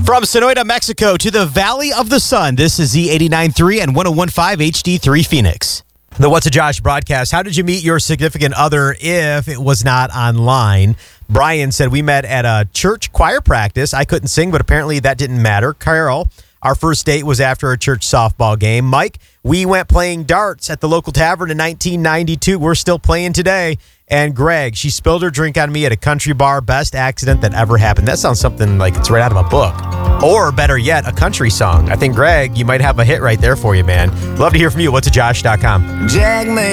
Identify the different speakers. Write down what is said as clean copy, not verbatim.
Speaker 1: From Sonoita, Mexico to the Valley of the Sun, this is Z89.3 and 101.5 HD3 Phoenix. The What's a Josh broadcast. How did you meet your significant other if it was not online? Brian said, we met at a church choir practice. I couldn't sing, but apparently that didn't matter. Carol, our first date was after a church softball game. Mike, we went playing darts at the local tavern in 1992. We're still playing today. And Greg, she spilled her drink on me at a country bar. Best accident that ever happened. That sounds something like it's right out of a book. Or better yet, a country song. I think, Greg, you might have a hit right there for you, man. Love to hear from you. What's a Josh.com.